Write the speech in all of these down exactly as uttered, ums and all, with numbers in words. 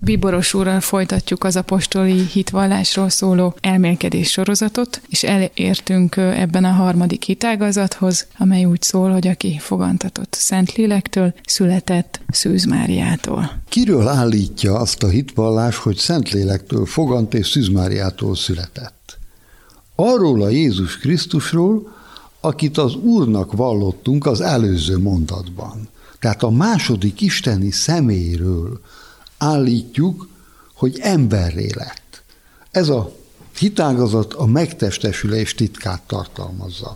Bíboros úrral folytatjuk az apostoli hitvallásról szóló elmélkedés sorozatot, és elértünk ebben a harmadik hitágazathoz, amely úgy szól, hogy aki fogantatott Szentlélektől, született Szűz Máriától. Kiről állítja azt a hitvallás, hogy Szentlélektől fogant és Szűz Máriától született? Arról a Jézus Krisztusról, akit az Úrnak vallottunk az előző mondatban. Tehát a második isteni személyről állítjuk, hogy emberré lett. Ez a hitágazat a megtestesülés titkát tartalmazza.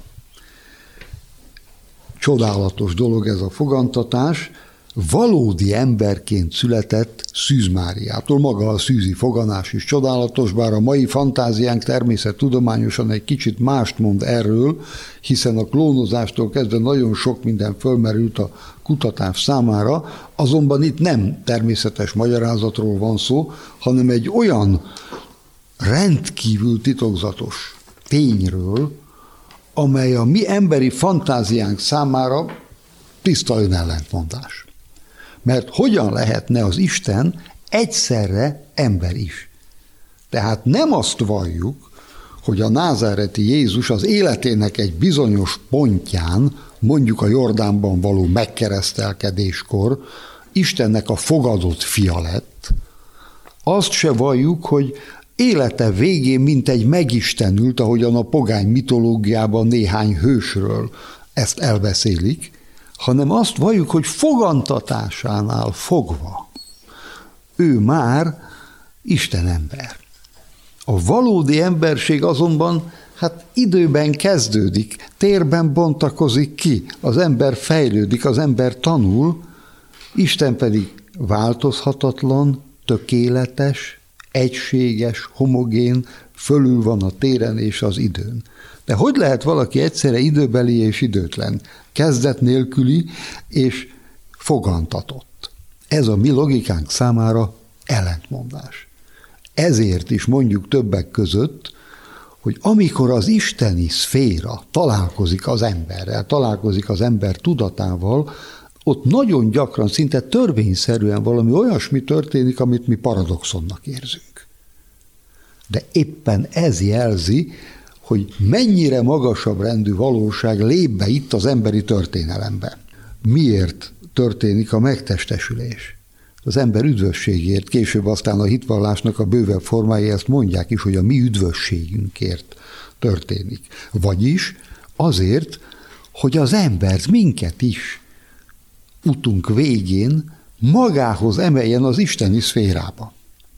Csodálatos dolog ez a fogantatás, valódi emberként született Szűz Máriától. Maga a szűzi foganás is csodálatos, bár a mai fantáziánk természettudományosan egy kicsit mást mond erről, hiszen a klónozástól kezdve nagyon sok minden fölmerült a kutatás számára, azonban itt nem természetes magyarázatról van szó, hanem egy olyan rendkívül titokzatos tényről, amely a mi emberi fantáziánk számára tiszta önellentmondás. Mert hogyan lehetne az Isten egyszerre ember is? Tehát nem azt valljuk, hogy a názáreti Jézus az életének egy bizonyos pontján, mondjuk a Jordánban való megkeresztelkedéskor, Istennek a fogadott fia lett. Azt se valljuk, hogy élete végén mintegy megistenült, ahogyan a pogány mitológiában néhány hősről ezt elbeszélik, hanem azt valljuk, hogy fogantatásánál fogva ő már Isten ember. A valódi emberség azonban hát időben kezdődik, térben bontakozik ki, az ember fejlődik, az ember tanul, Isten pedig változhatatlan, tökéletes, egységes, homogén, fölül van a téren és az időn. De hogy lehet valaki egyszerre időbeli és időtlen, kezdet nélküli és fogantatott? Ez a mi logikánk számára ellentmondás. Ezért is mondjuk többek között, hogy amikor az isteni szféra találkozik az emberrel, találkozik az ember tudatával, ott nagyon gyakran, szinte törvényszerűen valami olyasmi történik, amit mi paradoxonnak érzünk. De éppen ez jelzi, hogy mennyire magasabb rendű valóság lép be itt az emberi történelembe. Miért történik a megtestesülés? Az ember üdvösségért, később aztán a hitvallásnak a bővebb formái ezt mondják is, hogy a mi üdvösségünkért történik. Vagyis azért, hogy az ember minket is utunk végén magához emeljen az isteni szférába.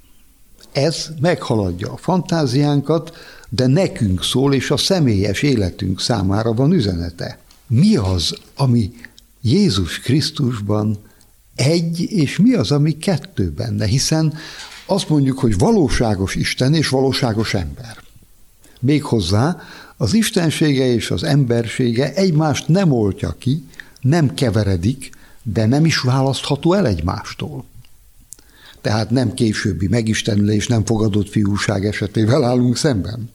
Ez meghaladja a fantáziánkat, de nekünk szól, és a személyes életünk számára van üzenete. Mi az, ami Jézus Krisztusban egy, és mi az, ami kettő benne? Hiszen azt mondjuk, hogy valóságos Isten és valóságos ember. Méghozzá az istensége és az embersége egymást nem oltja ki, nem keveredik, de nem is választható el egymástól. Tehát nem későbbi megistenülés, nem fogadott fiúság esetével állunk szemben.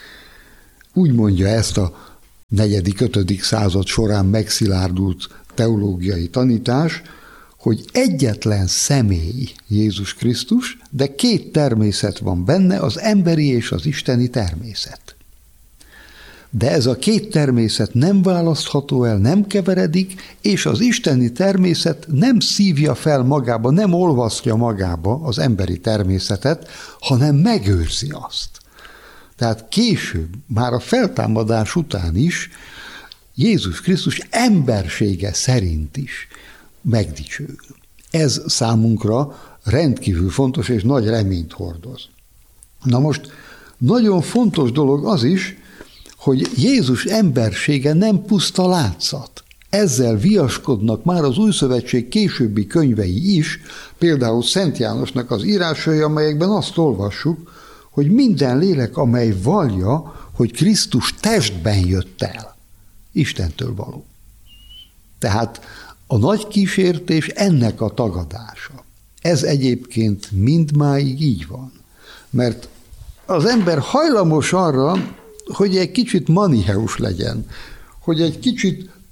Úgy mondja ezt a negyedik, ötödik század során megszilárdult teológiai tanítás, hogy egyetlen személy Jézus Krisztus, de két természet van benne, az emberi és az isteni természet. De ez a két természet nem választható el, nem keveredik, és az isteni természet nem szívja fel magába, nem olvasztja magába az emberi természetet, hanem megőrzi azt. Tehát később, már a feltámadás után is Jézus Krisztus embersége szerint is megdicsőül. Ez számunkra rendkívül fontos és nagy reményt hordoz. Na most nagyon fontos dolog az is, hogy Jézus embersége nem puszta látszat. Ezzel viaskodnak már az Új Szövetség későbbi könyvei is, például Szent Jánosnak az írásai, amelyekben azt olvassuk, hogy minden lélek, amely vallja, hogy Krisztus testben jött el, Istentől való. Tehát a nagy kísértés ennek a tagadása. Ez egyébként mindmáig így van. Mert az ember hajlamos arra, hogy egy kicsit manicheus legyen, hogy egy kicsit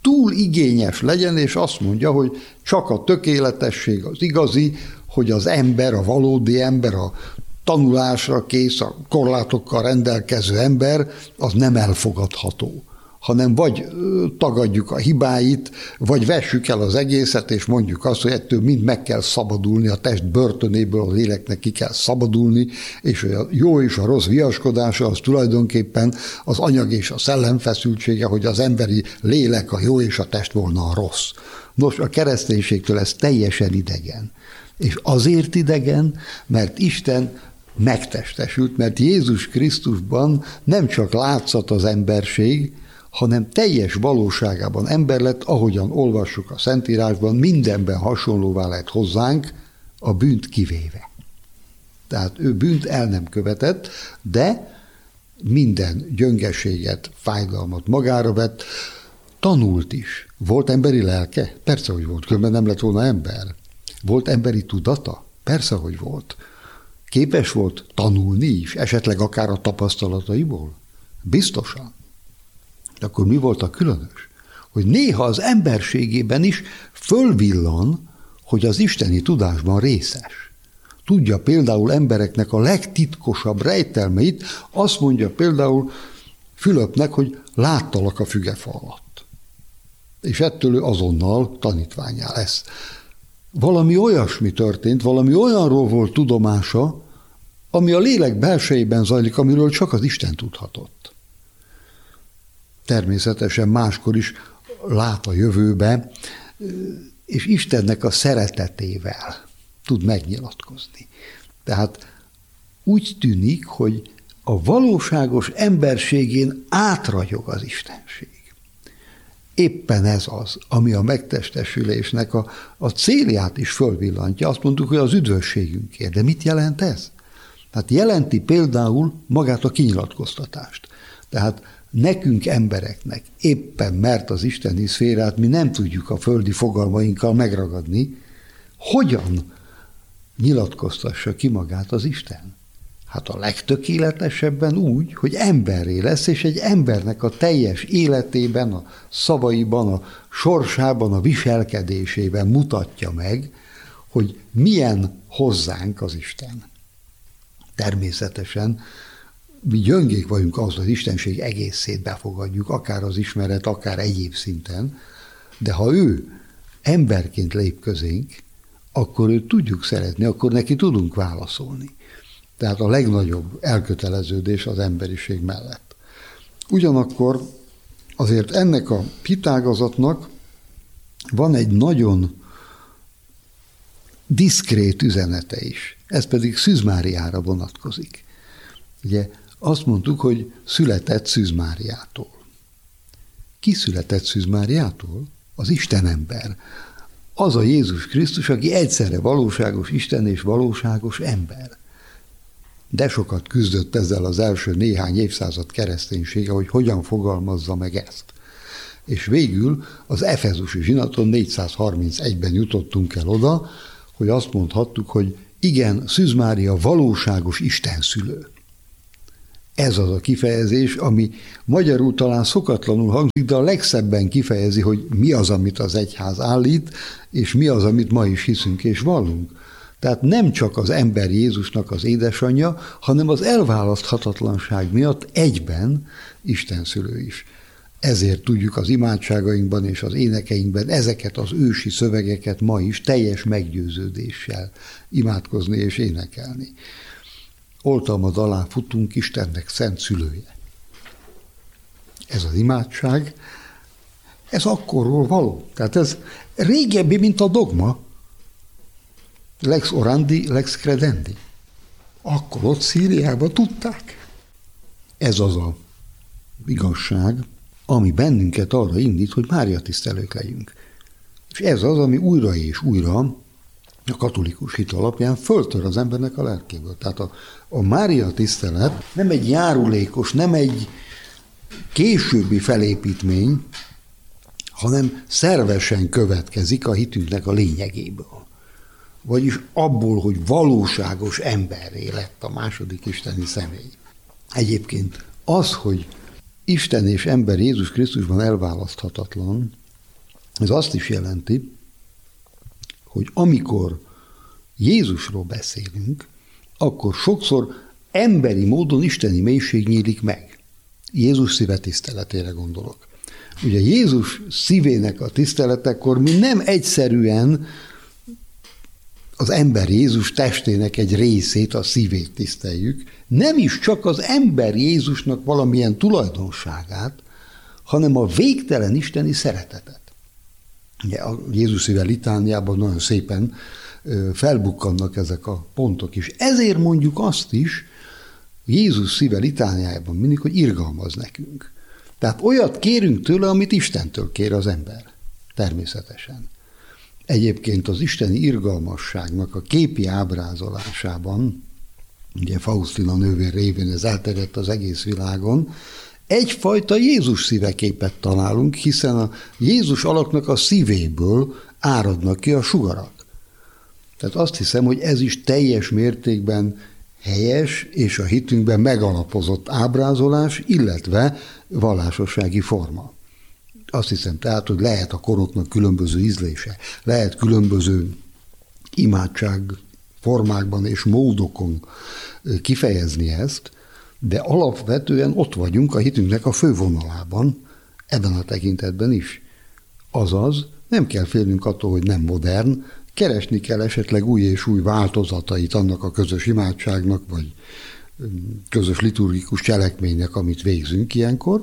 túl igényes legyen, és azt mondja, hogy csak a tökéletesség az igazi, hogy az ember, a valódi ember, a tanulásra kész, a korlátokkal rendelkező ember, az nem elfogadható, hanem vagy tagadjuk a hibáit, vagy vessük el az egészet, és mondjuk azt, hogy ettől mind meg kell szabadulni, a test börtönéből a léleknek ki kell szabadulni, és a jó és a rossz viaskodása az tulajdonképpen az anyag és a szellem feszültsége, hogy az emberi lélek a jó és a test volna a rossz. Nos, a kereszténységtől ez teljesen idegen. És azért idegen, mert Isten megtestesült, mert Jézus Krisztusban nem csak látszat az emberség, hanem teljes valóságában ember lett, ahogyan olvassuk a Szentírásban, mindenben hasonlóvá lett hozzánk, a bűnt kivéve. Tehát ő bűnt el nem követett, de minden gyöngeséget, fájdalmat magára vett, tanult is. Volt emberi lelke? Persze, hogy volt, különben nem lett volna ember. Volt emberi tudata? Persze, hogy volt. Képes volt tanulni is, esetleg akár a tapasztalataiból? Biztosan. De akkor mi volt a különös? Hogy néha az emberségében is fölvillan, hogy az isteni tudásban részes. Tudja például embereknek a legtitkosabb rejtelmeit, azt mondja például Fülöpnek, hogy láttalak a fügefa alatt. És ettől ő azonnal tanítvánnyá lesz. Valami olyasmi történt, valami olyanról volt tudomása, ami a lélek belsejében zajlik, amiről csak az Isten tudhatott. Természetesen máskor is lát a jövőbe, és Istennek a szeretetével tud megnyilatkozni. Tehát úgy tűnik, hogy a valóságos emberségén átragyog az istenség. Éppen ez az, ami a megtestesülésnek a, a célját is fölvillantja. Azt mondtuk, hogy az üdvösségünkért. De mit jelent ez? Tehát jelenti például magát a kinyilatkoztatást. Tehát nekünk embereknek éppen mert az isteni szférát mi nem tudjuk a földi fogalmainkkal megragadni, hogyan nyilatkoztassa ki magát az Isten? Hát a legtökéletesebben úgy, hogy emberré lesz, és egy embernek a teljes életében, a szavaiban, a sorsában, a viselkedésében mutatja meg, hogy milyen hozzánk az Isten. Természetesen mi gyöngék vagyunk ahhoz, hogy az istenség egészét befogadjuk, akár az ismeret, akár egyéb szinten, de ha ő emberként lép közénk, akkor őt tudjuk szeretni, akkor neki tudunk válaszolni. Tehát a legnagyobb elköteleződés az emberiség mellett. Ugyanakkor azért ennek a hitágazatnak van egy nagyon diszkrét üzenete is. Ez pedig Szűz Máriára vonatkozik. Ugye azt mondtuk, hogy született Szűz Máriától. Ki született Szűz Máriától? Az Istenember. Az a Jézus Krisztus, aki egyszerre valóságos Isten és valóságos ember. De sokat küzdött ezzel az első néhány évszázad kereszténysége, hogy hogyan fogalmazza meg ezt. És végül az efezusi zsinaton négyszázharmincegyben jutottunk el oda, hogy azt mondhattuk, hogy igen, Szűz Mária valóságos istenszülő. Ez az a kifejezés, ami magyarul talán szokatlanul hangzik, de a legszebben kifejezi, hogy mi az, amit az egyház állít, és mi az, amit ma is hiszünk és vallunk. Tehát nem csak az ember Jézusnak az édesanyja, hanem az elválaszthatatlanság miatt egyben istenszülő is. Ezért tudjuk az imádságainkban és az énekeinkben ezeket az ősi szövegeket ma is teljes meggyőződéssel imádkozni és énekelni. Oltalmad alá futunk Istennek szent szülője. Ez az imádság, ez akkorról való. Tehát ez régebbi, mint a dogma. Lex orandi, lex credendi. Akkor ott Szíriában tudták. Ez az a igazság, ami bennünket arra indít, hogy Mária tisztelők legyünk. És ez az, ami újra és újra a katolikus hit alapján föltör az embernek a lelkéből. Tehát a, a Mária tisztelet nem egy járulékos, nem egy későbbi felépítmény, hanem szervesen következik a hitünknek a lényegéből. Vagyis abból, hogy valóságos emberré lett a második isteni személy. Egyébként az, hogy Isten és ember Jézus Krisztusban elválaszthatatlan, Ez azt is jelenti, hogy amikor Jézusról beszélünk, akkor sokszor emberi módon isteni mélység nyílik meg. Jézus szíve tiszteletére gondolok. Ugye Jézus szívének a tiszteletekor mi nem egyszerűen az ember Jézus testének egy részét, a szívét tiszteljük, nem is csak az ember Jézusnak valamilyen tulajdonságát, hanem a végtelen isteni szeretetet. Ugye a Jézus szíve litániában nagyon szépen felbukkannak ezek a pontok is. Ezért mondjuk azt is, Jézus szíve litániájában mindig, hogy irgalmaz nekünk. Tehát olyat kérünk tőle, amit Istentől kér az ember. Természetesen. Egyébként az isteni irgalmasságnak a képi ábrázolásában, ugye Faustina nővér révén ez elterjedt az egész világon, egyfajta Jézus szíveképet találunk, hiszen a Jézus alaknak a szívéből áradnak ki a sugarak. Tehát azt hiszem, hogy ez is teljes mértékben helyes és a hitünkben megalapozott ábrázolás, illetve vallásossági forma. Azt hiszem tehát, hogy lehet a koroknak különböző ízlése, lehet különböző imádság formákban és módokon kifejezni ezt, de alapvetően ott vagyunk a hitünknek a fővonalában, ebben a tekintetben is. Azaz, nem kell félnünk attól, hogy nem modern, keresni kell esetleg új és új változatait annak a közös imádságnak, vagy közös liturgikus cselekménynek, amit végzünk ilyenkor,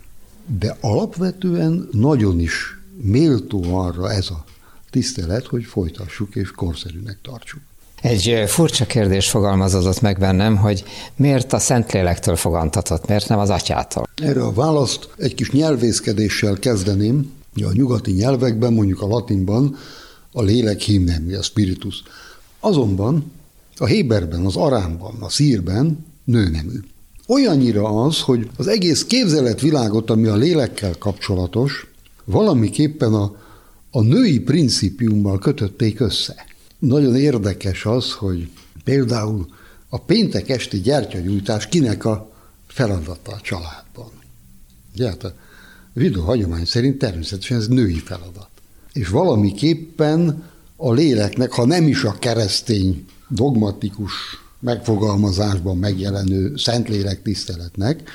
de alapvetően nagyon is méltó arra ez a tisztelet, hogy folytassuk és korszerűnek tartsuk. Egy furcsa kérdés fogalmazódott meg bennem, hogy miért a Szentlélektől fogantatott, miért nem az Atyától? Erre a választ egy kis nyelvészkedéssel kezdeném. A nyugati nyelvekben, mondjuk a latinban a lélek hímnemű, a spiritus. Azonban a héberben, az arámban, a szírben nőnemű. Olyannyira az, hogy az egész képzeletvilágot, ami a lélekkel kapcsolatos, valamiképpen a, a női principiummal kötötték össze. Nagyon érdekes az, hogy például a péntek esti gyertyagyújtás kinek a feladata a családban. Ugye, hát a zsidó hagyomány szerint természetesen ez női feladat. És valamiképpen a léleknek, ha nem is a keresztény dogmatikus megfogalmazásban megjelenő Szentlélek tiszteletnek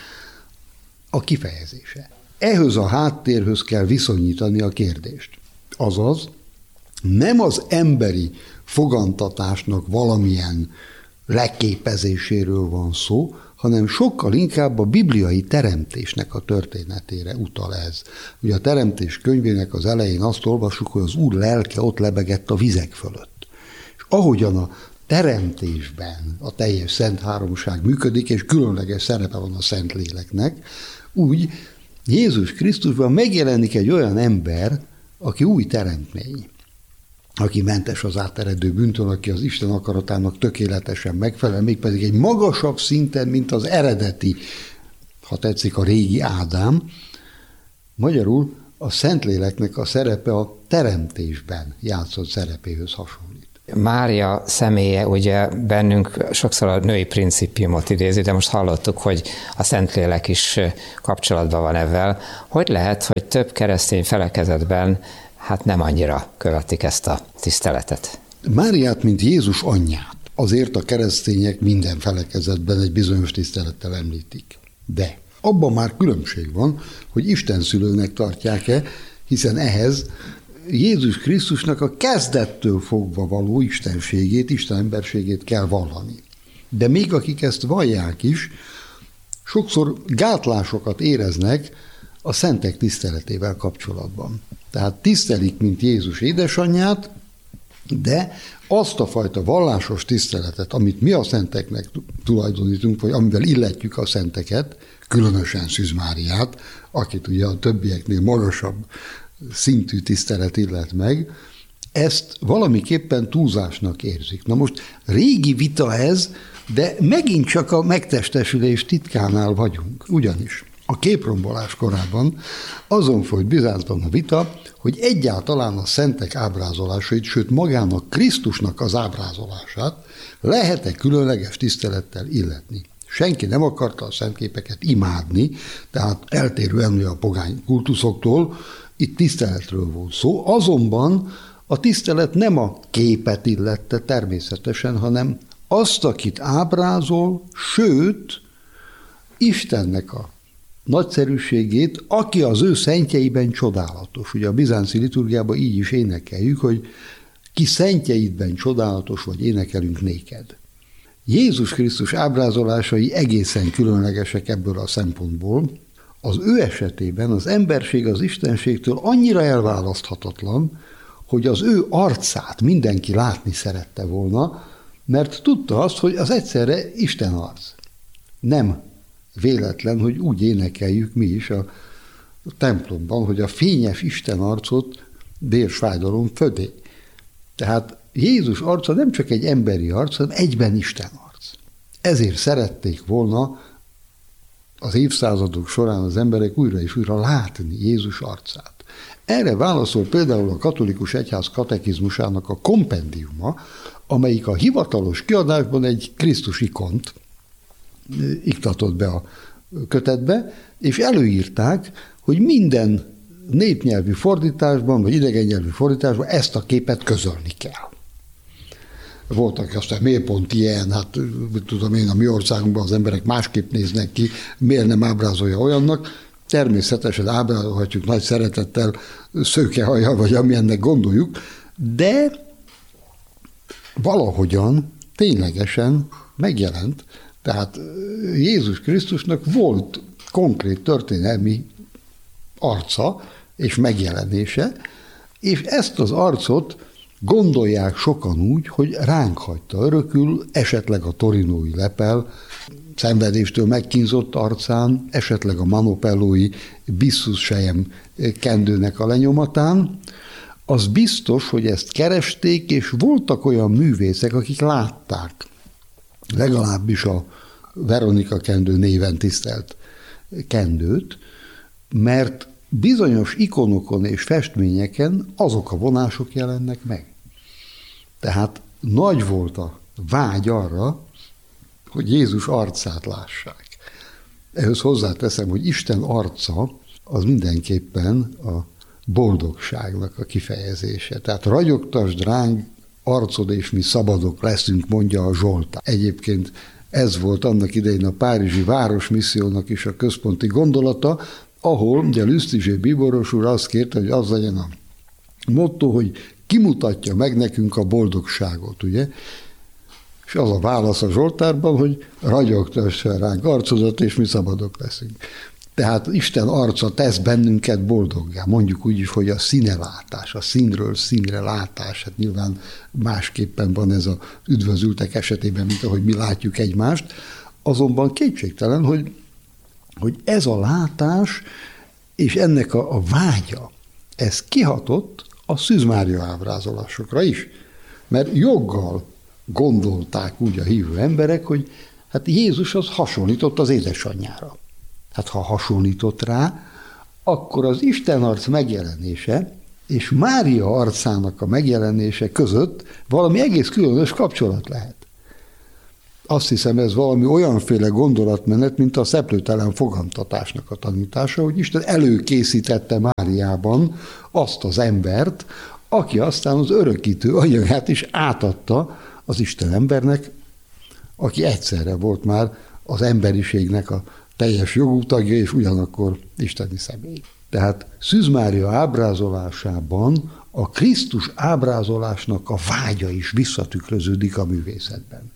a kifejezése. Ehhez a háttérhöz kell viszonyítani a kérdést. Azaz, nem az emberi fogantatásnak valamilyen leképezéséről van szó, hanem sokkal inkább a bibliai teremtésnek a történetére utal ez. Ugye a teremtés könyvének az elején azt olvassuk, hogy az Úr lelke ott lebegett a vizek fölött. És ahogyan a teremtésben a teljes szent háromság működik, és különleges szerepe van a Szentléleknek, úgy Jézus Krisztusban megjelenik egy olyan ember, aki új teremtmény, aki mentes az áteredő bűntől, aki az Isten akaratának tökéletesen megfelel, mégpedig egy magasabb szinten, mint az eredeti, ha tetszik, a régi Ádám. Magyarul a Szentléleknek a szerepe a teremtésben játszott szerepéhöz hasonlít. Mária személye ugye bennünk sokszor a női principiumot idézi, de most hallottuk, hogy a Szentlélek is kapcsolatban van ezzel. Hogy lehet, hogy több keresztény felekezetben hát nem annyira követik ezt a tiszteletet? Máriát, mint Jézus anyját, azért a keresztények minden felekezetben egy bizonyos tisztelettel említik. De abban már különbség van, hogy Isten szülőnek tartják-e, hiszen ehhez Jézus Krisztusnak a kezdettől fogva való istenségét, Isten emberségét kell vallani. De még akik ezt vallják is, sokszor gátlásokat éreznek a szentek tiszteletével kapcsolatban. Tehát tisztelik, mint Jézus édesanyját, de azt a fajta vallásos tiszteletet, amit mi a szenteknek tulajdonítunk, vagy amivel illetjük a szenteket, különösen Szűz Máriát, akit ugye a többieknél magasabb szintű tisztelet illet meg, ezt valamiképpen túlzásnak érzik. Na most régi vita ez, de megint csak a megtestesülés titkánál vagyunk. Ugyanis a képrombolás korában azon folyt Bizáncban a vita, hogy egyáltalán a szentek ábrázolásait, sőt magának Krisztusnak az ábrázolását lehet-e különleges tisztelettel illetni. Senki nem akarta a szentképeket imádni, tehát eltérően a pogány kultuszoktól, Itt tiszteletről volt szó, azonban a tisztelet nem a képet illette természetesen, hanem azt, akit ábrázol, sőt, Istennek a nagyszerűségét, aki az ő szentjeiben csodálatos. Ugye a bizánci liturgiában így is énekeljük, hogy ki szentjeidben csodálatos vagy, énekelünk néked. Jézus Krisztus ábrázolásai egészen különlegesek ebből a szempontból. Az ő esetében az emberség az istenségtől annyira elválaszthatatlan, hogy az ő arcát mindenki látni szerette volna, mert tudta azt, hogy az egyszerre Isten arc. Nem véletlen, hogy úgy énekeljük mi is a templomban, hogy a fényes Isten arcot bérsfájdalom födé. Tehát Jézus arca nem csak egy emberi arc, hanem egyben Isten arc. Ezért szerették volna az évszázadok során az emberek újra és újra látni Jézus arcát. Erre válaszol például a katolikus egyház katekizmusának a kompendiuma, amelyik a hivatalos kiadásban egy Krisztus ikont iktatott be a kötetbe, és előírták, hogy minden népnyelvű fordításban, vagy idegen nyelvű fordításban ezt a képet közölni kell. Voltak aztán, miért pont ilyen, hát tudom én, a mi országunkban az emberek másképp néznek ki, miért nem ábrázolja olyannak. Természetesen ábrázolhatjuk nagy szeretettel, szőkehajjal, vagy amilyennek gondoljuk, de valahogyan ténylegesen megjelent. Tehát Jézus Krisztusnak volt konkrét történelmi arca és megjelenése, és ezt az arcot gondolják sokan úgy, hogy ránk hagyta örökül, esetleg a torinói lepel, szenvedéstől megkínzott arcán, esetleg a manopellói Byssus sejem kendőnek a lenyomatán. Az biztos, hogy ezt keresték, és voltak olyan művészek, akik látták, legalábbis a Veronika kendő néven tisztelt kendőt, mert bizonyos ikonokon és festményeken azok a vonások jelennek meg. Tehát nagy volt a vágy arra, hogy Jézus arcát lássák. Ehhez hozzáteszem, hogy Isten arca az mindenképpen a boldogságnak a kifejezése. Tehát ragyogtasd ránk arcod, és mi szabadok leszünk, mondja a Zsoltár. Egyébként ez volt annak idején a párizsi városmissziónak is a központi gondolata, ahol ugye Lustiger bíboros úr azt kérte, hogy az legyen a motto, hogy kimutatja meg nekünk a boldogságot, ugye? És az a válasz a Zsoltárban, hogy ragyogtassa ránk arcodat, és mi szabadok leszünk. Tehát Isten arca tesz bennünket boldoggá. Mondjuk úgy is, hogy a színelátás, a színről színre látás, hát nyilván másképpen van ez az üdvözültek esetében, mint ahogy mi látjuk egymást. Azonban kétségtelen, hogy, hogy ez a látás és ennek a, a vágya, ez kihatott a Szűz Mária ábrázolásokra is. Mert joggal gondolták úgy a hívő emberek, hogy hát Jézus az hasonlított az édesanyjára. Hát ha hasonlított rá, akkor az Isten arc megjelenése és Mária arcának a megjelenése között valami egész különös kapcsolat lehet. Azt hiszem, ez valami olyanféle gondolatmenet, mint a szeplőtelen fogantatásnak a tanítása, hogy Isten előkészítette Máriában azt az embert, aki aztán az örökítő anyagát is átadta az Isten embernek, aki egyszerre volt már az emberiségnek a teljes jogú tagja, és ugyanakkor isteni személy. Tehát Szűz Mária ábrázolásában a Krisztus ábrázolásnak a vágya is visszatükröződik a művészetben.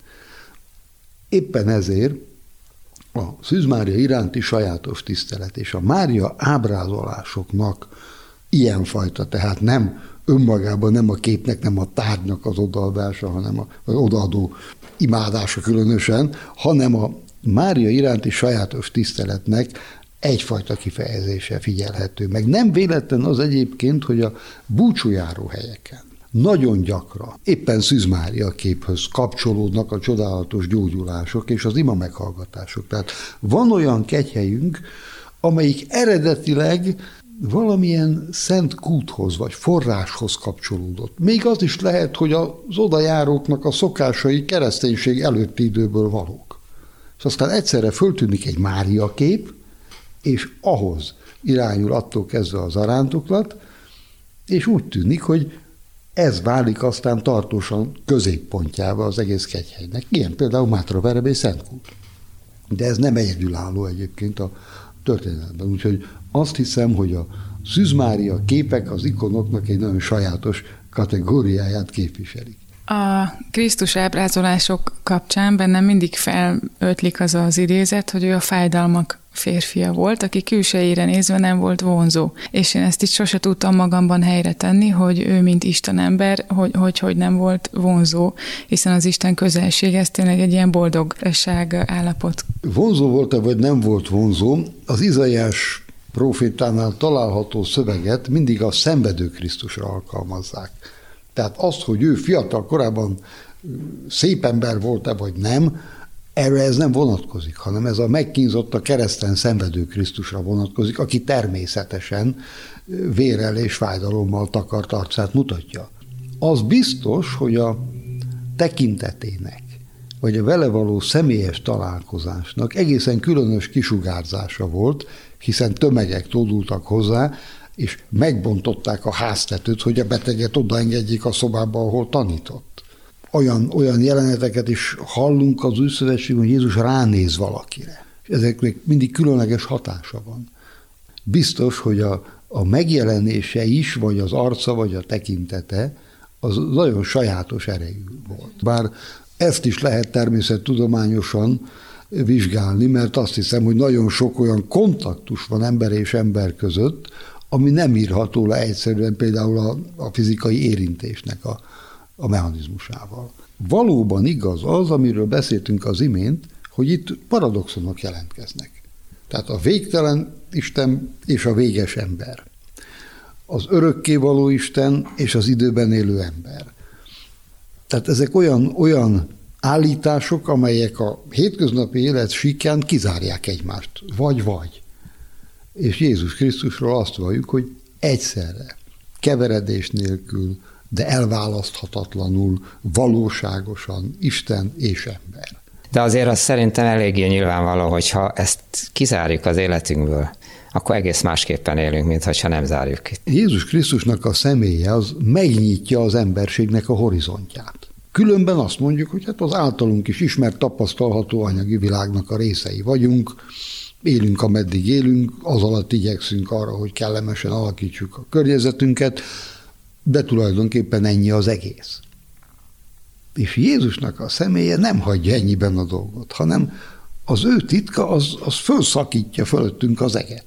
Éppen ezért a Szűz Mária iránti sajátos tisztelet és a Mária ábrázolásoknak ilyenfajta, tehát nem önmagában, nem a képnek, nem a tárgynak az odaadása, hanem az odaadó imádása különösen, hanem a Mária iránti sajátos tiszteletnek egyfajta kifejezése figyelhető meg. Nem véletlen az egyébként, hogy a búcsújáró helyeken nagyon gyakran éppen Szűz Mária képhöz kapcsolódnak a csodálatos gyógyulások és az ima meghallgatások. Tehát van olyan kegyhelyünk, amelyik eredetileg valamilyen szent kúthoz vagy forráshoz kapcsolódott. Még az is lehet, hogy az odajáróknak a szokásai kereszténység előtti időből valók. És aztán egyszerre föltűnik egy Mária kép, és ahhoz irányul attól kezdve az arándoklat, és úgy tűnik, hogy ez válik aztán tartósan középpontjába az egész Kegyhelynek. Ilyen például Mátraverebé Szentkút. De ez nem egyedülálló egyébként a történetben. Úgyhogy azt hiszem, hogy a Szűz Mária képek az ikonoknak egy nagyon sajátos kategóriáját képviselik. A Krisztus ábrázolások kapcsán bennem mindig felötlik az az idézet, hogy ő a fájdalmak férfia volt, aki külsejére nézve nem volt vonzó. És én ezt itt sose tudtam magamban helyre tenni, hogy ő, mint Isten ember, hogy, hogy, hogy nem volt vonzó, hiszen az Isten közelség, ez tényleg egy ilyen boldogság állapot. Vonzó volt-e, vagy nem volt vonzó? Az Izaiás prófétánál található szöveget mindig a szenvedő Krisztusra alkalmazzák. Tehát azt, hogy ő fiatal korában szép ember volt-e, vagy nem, erre ez nem vonatkozik, hanem ez a megkínzott, a kereszten szenvedő Krisztusra vonatkozik, aki természetesen vérrel és fájdalommal takart arcát mutatja. Az biztos, hogy a tekintetének, vagy a vele való személyes találkozásnak egészen különös kisugárzása volt, hiszen tömegek tódultak hozzá, és megbontották a háztetőt, hogy a beteget odaengedjék a szobába, ahol tanított. Olyan, olyan jeleneteket is hallunk az Új Szövetségben, hogy Jézus ránéz valakire. És ezeknek mindig különleges hatása van. Biztos, hogy a, a megjelenése is, vagy az arca, vagy a tekintete, az nagyon sajátos erejű volt. Bár ezt is lehet természettudományosan vizsgálni, mert azt hiszem, hogy nagyon sok olyan kontaktus van ember és ember között, ami nem írható le egyszerűen például a, a fizikai érintésnek a, a mechanizmusával. Valóban igaz az, amiről beszéltünk az imént, hogy itt paradoxonok jelentkeznek. Tehát a végtelen Isten és a véges ember. Az örökkévaló Isten és az időben élő ember. Tehát ezek olyan, olyan állítások, amelyek a hétköznapi élet síkján kizárják egymást. Vagy-vagy. És Jézus Krisztusról azt valljuk, hogy egyszerre, keveredés nélkül, de elválaszthatatlanul, valóságosan Isten és ember. De azért az szerintem eléggé nyilvánvaló, hogyha ezt kizárjuk az életünkből, akkor egész másképpen élünk, mint ha nem zárjuk ki. Jézus Krisztusnak a személye az megnyitja az emberségnek a horizontját. Különben azt mondjuk, hogy hát az általunk is ismert, tapasztalható anyagi világnak a részei vagyunk, élünk, ameddig élünk, az alatt igyekszünk arra, hogy kellemesen alakítsuk a környezetünket, de tulajdonképpen ennyi az egész. És Jézusnak a személye nem hagyja ennyiben a dolgot, hanem az ő titka az, az fölszakítja fölöttünk az eget.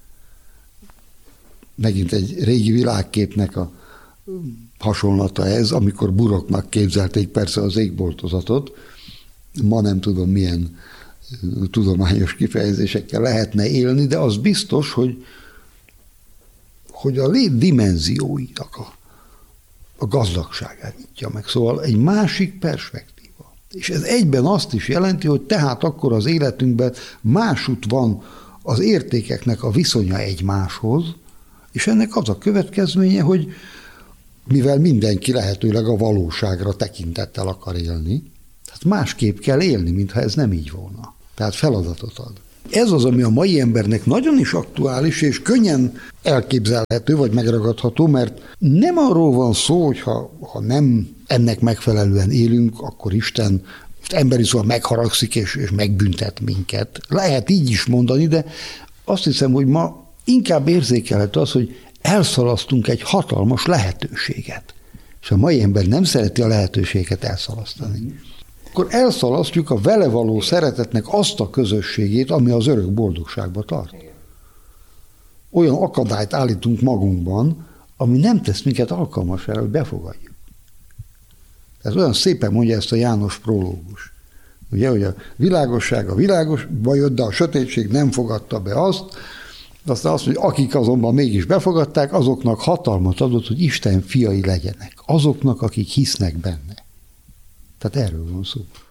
Megint egy régi világképnek a hasonlata ez, amikor buroknak képzelték persze az égboltozatot, ma nem tudom milyen tudományos kifejezésekkel lehetne élni, de az biztos, hogy, hogy a lét dimenzióinak a, a gazdagságát nyitja meg. Szóval egy másik perspektíva. És ez egyben azt is jelenti, hogy tehát akkor az életünkben másút van az értékeknek a viszonya egymáshoz, és ennek az a következménye, hogy mivel mindenki lehetőleg a valóságra tekintettel akar élni, tehát másképp kell élni, mintha ez nem így volna. Tehát feladatot ad. Ez az, ami a mai embernek nagyon is aktuális, és könnyen elképzelhető, vagy megragadható, mert nem arról van szó, hogy ha, ha nem ennek megfelelően élünk, akkor Isten emberi szóval megharagszik, és, és megbüntet minket. Lehet így is mondani, de azt hiszem, hogy ma inkább érzékelhető az, hogy elszalasztunk egy hatalmas lehetőséget. És a mai ember nem szereti a lehetőséget elszalasztani. Akkor elszalasztjuk a vele való szeretetnek azt a közösségét, ami az örök boldogságba tart. Olyan akadályt állítunk magunkban, ami nem tesz minket alkalmasra, hogy befogadjuk. Ez olyan szépen mondja ezt a János prológus. Ugye, hogy a világosság a világosba jött, de a sötétség nem fogadta be azt, aztán azt mondja, akik azonban mégis befogadták, azoknak hatalmat adott, hogy Isten fiai legyenek. Azoknak, akik hisznek benne. Tehát erről van szó.